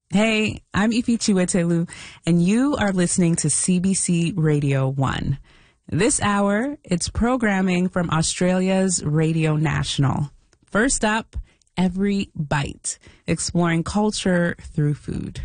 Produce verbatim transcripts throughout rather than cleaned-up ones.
Hey, I'm Ifi Chiwetelu, and you are listening to C B C Radio one. This hour, it's programming from Australia's Radio National. First up, Every Bite, exploring culture through food.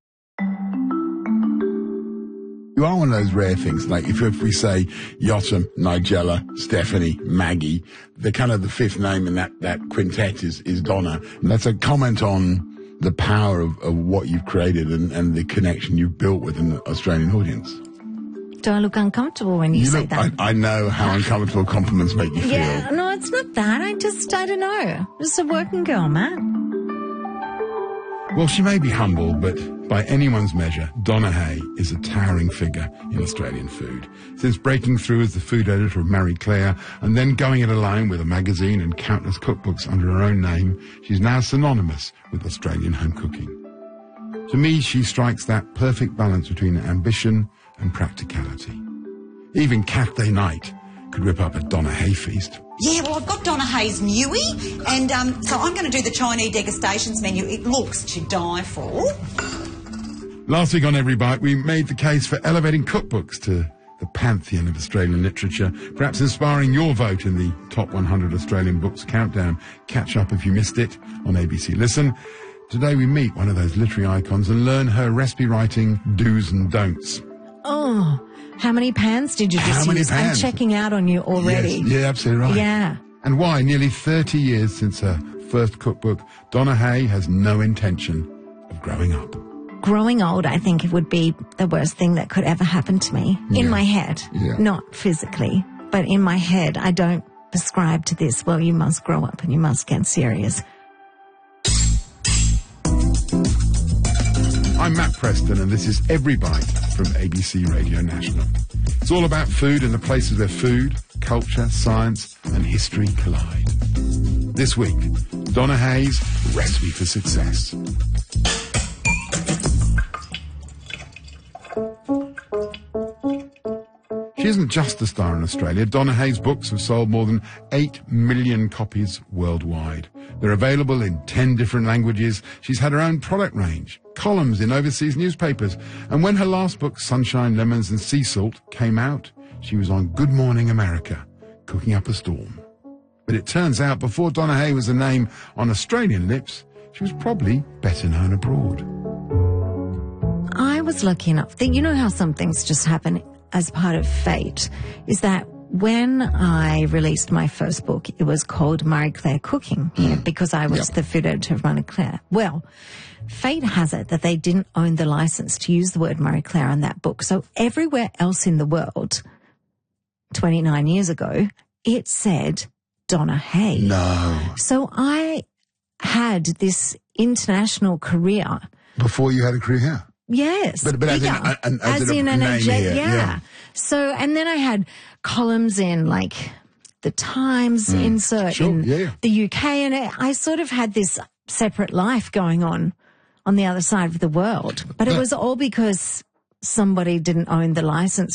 You are one of those rare things, like if, if we say Yotam, Nigella, Stephanie, Maggie, the kind of the fifth name in that, that quintet is, is Donna. And that's a comment on the power of, of what you've created and, and the connection you've built with an Australian audience. Do I look uncomfortable when you, you say look, that? I, I know how uncomfortable compliments make you feel. Yeah, no, it's not that. I just, I don't know. Just a working girl, Matt. Well, she may be humble, but by anyone's measure, Donna Hay is a towering figure in Australian food. Since breaking through as the food editor of Marie Claire and then going it alone with a magazine and countless cookbooks under her own name, she's now synonymous with Australian home cooking. To me, she strikes that perfect balance between ambition and practicality. Even Cathay Knight could whip up a Donna Hay feast. Yeah, well, I've got Donna Hay's Nui, and um, so I'm going to do the Chinese degustations menu. It looks to die for. Last week on Every Bite, we made the case for elevating cookbooks to the pantheon of Australian literature, perhaps inspiring your vote in the Top one hundred Australian Books Countdown. Catch up if you missed it on A B C Listen. Today we meet one of those literary icons and learn her recipe writing do's and don'ts. Oh, how many pans did you just How many use? pans? I'm checking out on you already. Yes, yeah, absolutely right. Yeah. And why, nearly thirty years since her first cookbook, Donna Hay has no intention of growing up. Growing old, I think it would be the worst thing that could ever happen to me. Yeah. In my head. Yeah. Not physically, but in my head. I don't prescribe to this, well, you must grow up and you must get serious. I'm Matt Preston, and this is Every Bite from A B C Radio National. It's all about food and the places where food, culture, science and history collide. This week, Donna Hay's Recipe for Success. She isn't just a star in Australia. Donna Hay's books have sold more than eight million copies worldwide. They're available in ten different languages. She's had her own product range, columns in overseas newspapers. And when her last book, Sunshine, Lemons and Sea Salt, came out, she was on Good Morning America, cooking up a storm. But it turns out before Donna Hay was a name on Australian lips, she was probably better known abroad. I was lucky enough that, you know how some things just happen as part of fate, is that when I released my first book, it was called Marie Claire Cooking, yeah, because I was Yep. the food editor of Marie Claire. Well, fate has it that they didn't own the license to use the word Marie Claire on that book. So everywhere else in the world, twenty-nine years ago, it said Donna Hay. No. So I had this international career. Before you had a career here? Yes. But- but as in- bigger. an- as as in in a an name agent, here, yeah. yeah. So, and then I had columns in like the Times insert Sure, in yeah, yeah. the U K, and it, I sort of had this separate life going on on the other side of the world. But it But- was all because somebody didn't own the license